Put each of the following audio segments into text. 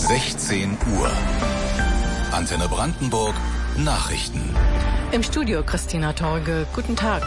16 Uhr. Antenne Brandenburg, Nachrichten. Im Studio Christina Torge. Guten Tag.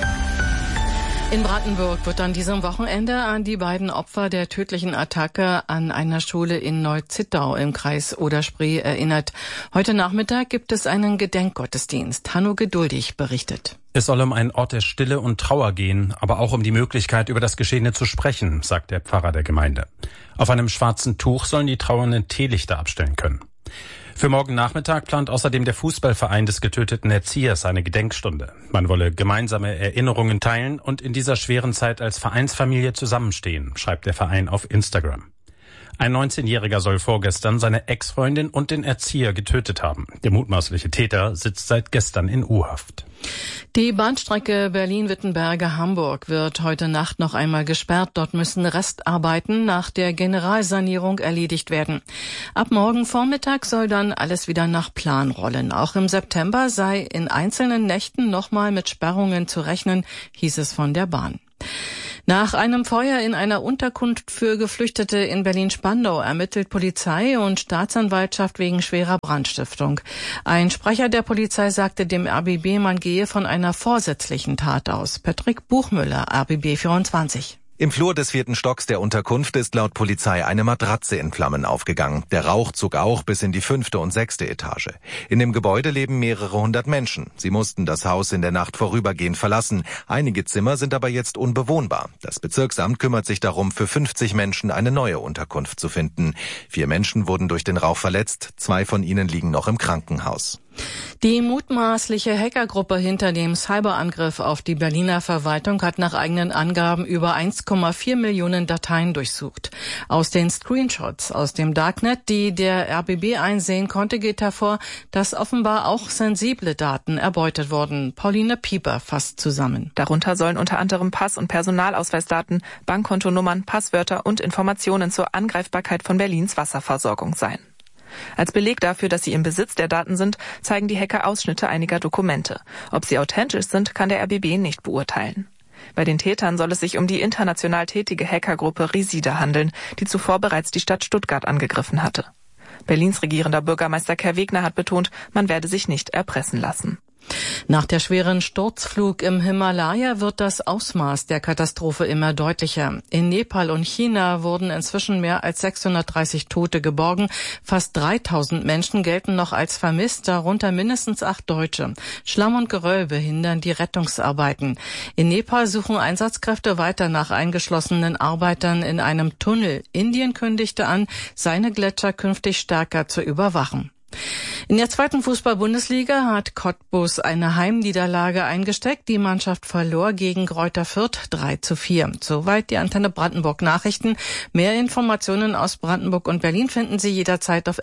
In Brandenburg wird an diesem Wochenende an die beiden Opfer der tödlichen Attacke an einer Schule in Neu-Zittau im Kreis Oder-Spree erinnert. Heute Nachmittag gibt es einen Gedenkgottesdienst. Hanno Geduldig berichtet. Es soll um einen Ort der Stille und Trauer gehen, aber auch um die Möglichkeit, über das Geschehene zu sprechen, sagt der Pfarrer der Gemeinde. Auf einem schwarzen Tuch sollen die Trauernden Teelichter abstellen können. Für morgen Nachmittag plant außerdem der Fußballverein des getöteten Erziehers eine Gedenkstunde. Man wolle gemeinsame Erinnerungen teilen und in dieser schweren Zeit als Vereinsfamilie zusammenstehen, schreibt der Verein auf Instagram. Ein 19-Jähriger soll vorgestern seine Ex-Freundin und den Erzieher getötet haben. Der mutmaßliche Täter sitzt seit gestern in U-Haft. Die Bahnstrecke Berlin-Wittenberge-Hamburg wird heute Nacht noch einmal gesperrt. Dort müssen Restarbeiten nach der Generalsanierung erledigt werden. Ab morgen Vormittag soll dann alles wieder nach Plan rollen. Auch im September sei in einzelnen Nächten nochmal mit Sperrungen zu rechnen, hieß es von der Bahn. Nach einem Feuer in einer Unterkunft für Geflüchtete in Berlin-Spandau ermittelt Polizei und Staatsanwaltschaft wegen schwerer Brandstiftung. Ein Sprecher der Polizei sagte dem RBB, man gehe von einer vorsätzlichen Tat aus. Patrick Buchmüller, RBB 24. Im Flur des 4. Stocks der Unterkunft ist laut Polizei eine Matratze in Flammen aufgegangen. Der Rauch zog auch bis in die 5. und 6. Etage. In dem Gebäude leben mehrere hundert Menschen. Sie mussten das Haus in der Nacht vorübergehend verlassen. Einige Zimmer sind aber jetzt unbewohnbar. Das Bezirksamt kümmert sich darum, für 50 Menschen eine neue Unterkunft zu finden. 4 Menschen wurden durch den Rauch verletzt. 2 von ihnen liegen noch im Krankenhaus. Die mutmaßliche Hackergruppe hinter dem Cyberangriff auf die Berliner Verwaltung hat nach eigenen Angaben über 1,4 Millionen Dateien durchsucht. Aus den Screenshots aus dem Darknet, die der RBB einsehen konnte, geht hervor, dass offenbar auch sensible Daten erbeutet wurden. Pauline Pieper fasst zusammen. Darunter sollen unter anderem Pass- und Personalausweisdaten, Bankkontonummern, Passwörter und Informationen zur Angreifbarkeit von Berlins Wasserversorgung sein. Als Beleg dafür, dass sie im Besitz der Daten sind, zeigen die Hacker Ausschnitte einiger Dokumente. Ob sie authentisch sind, kann der RBB nicht beurteilen. Bei den Tätern soll es sich um die international tätige Hackergruppe Resida handeln, die zuvor bereits die Stadt Stuttgart angegriffen hatte. Berlins regierender Bürgermeister Kai Wegner hat betont, man werde sich nicht erpressen lassen. Nach der schweren Sturzflug im Himalaya wird das Ausmaß der Katastrophe immer deutlicher. In Nepal und China wurden inzwischen mehr als 630 Tote geborgen. Fast 3000 Menschen gelten noch als vermisst, darunter mindestens 8 Deutsche. Schlamm und Geröll behindern die Rettungsarbeiten. In Nepal suchen Einsatzkräfte weiter nach eingeschlossenen Arbeitern in einem Tunnel. Indien kündigte an, seine Gletscher künftig stärker zu überwachen. In der 2. Fußball-Bundesliga hat Cottbus eine Heimniederlage eingesteckt. Die Mannschaft verlor gegen Greuther Fürth 3:4. Soweit die Antenne Brandenburg Nachrichten. Mehr Informationen aus Brandenburg und Berlin finden Sie jederzeit auf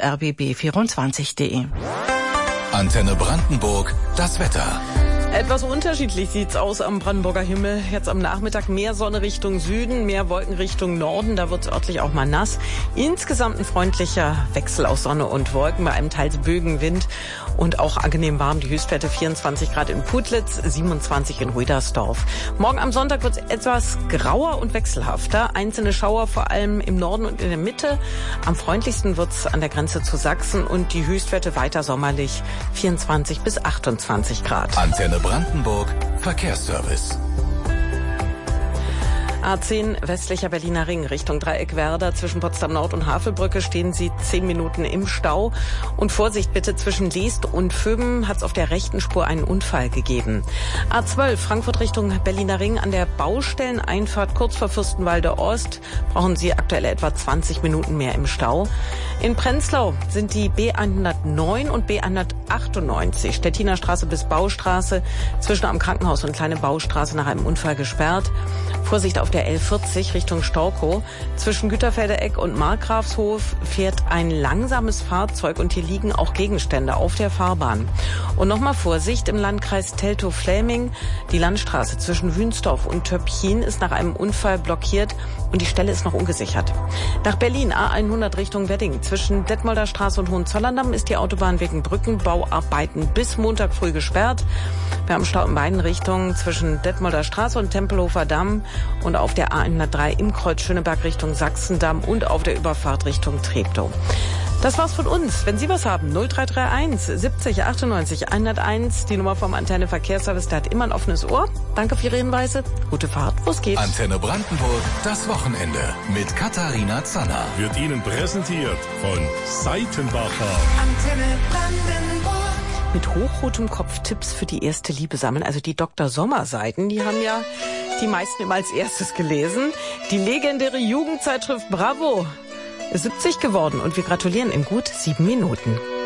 rbb24.de. Antenne Brandenburg, das Wetter. Etwas unterschiedlich sieht's aus am Brandenburger Himmel. Jetzt am Nachmittag mehr Sonne Richtung Süden, mehr Wolken Richtung Norden. Da wird's örtlich auch mal nass. Insgesamt ein freundlicher Wechsel aus Sonne und Wolken bei einem teils Bögenwind und auch angenehm warm. Die Höchstwerte 24 Grad in Putlitz, 27 in Rüdersdorf. Morgen am Sonntag wird's etwas grauer und wechselhafter. Einzelne Schauer vor allem im Norden und in der Mitte. Am freundlichsten wird's an der Grenze zu Sachsen und die Höchstwerte weiter sommerlich, 24 bis 28 Grad. Antenne Brandenburg Verkehrsservice. A10 westlicher Berliner Ring Richtung Dreieckwerder. Zwischen Potsdam Nord und Havelbrücke stehen Sie 10 Minuten im Stau. Und Vorsicht bitte, zwischen Leest und Vöben hat es auf der rechten Spur einen Unfall gegeben. A12 Frankfurt Richtung Berliner Ring an der Baustelleneinfahrt kurz vor Fürstenwalde Ost brauchen Sie aktuell etwa 20 Minuten mehr im Stau. In Prenzlau sind die B109 und B198 Stettiner Straße bis Baustraße zwischen am Krankenhaus und Kleine Baustraße nach einem Unfall gesperrt. Vorsicht auf der L40 Richtung Storkow. Zwischen Güterfelder Eck und Markgrafshof fährt ein langsames Fahrzeug und hier liegen auch Gegenstände auf der Fahrbahn. Und nochmal Vorsicht im Landkreis Teltow-Fläming. Die Landstraße zwischen Wünsdorf und Töpchin ist nach einem Unfall blockiert und die Stelle ist noch ungesichert. Nach Berlin A100 Richtung Wedding. Zwischen Detmolder Straße und Hohenzollern-Damm ist die Autobahn wegen Brückenbauarbeiten bis Montag früh gesperrt. Wir haben Stau in beiden Richtungen zwischen Detmolder Straße und Tempelhofer Damm und auf der A103 im Kreuz Schöneberg Richtung Sachsendamm und auf der Überfahrt Richtung Treptow. Das war's von uns. Wenn Sie was haben, 0331 70 98 101, die Nummer vom Antenne Verkehrsservice, der hat immer ein offenes Ohr. Danke für Ihre Hinweise. Gute Fahrt, wo es geht. Antenne Brandenburg, das Wochenende mit Katharina Zanner. Wird Ihnen präsentiert von Seitenbacher. Antenne Brandenburg. Mit hochrotem Kopf Tipps für die erste Liebe sammeln. Also die Dr. Sommer-Seiten, die haben ja die meisten immer als erstes gelesen. Die legendäre Jugendzeitschrift Bravo ist 70 geworden und wir gratulieren in gut 7 Minuten.